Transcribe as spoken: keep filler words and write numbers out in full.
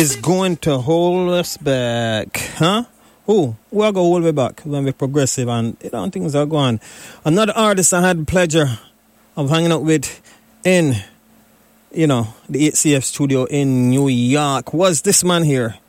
is going to hold us back, huh? Who? Who are going to hold me back when we're progressive and you know, things are going. Another artist I had the pleasure of hanging out with in, you know, the eight C F studio in New York was this man here.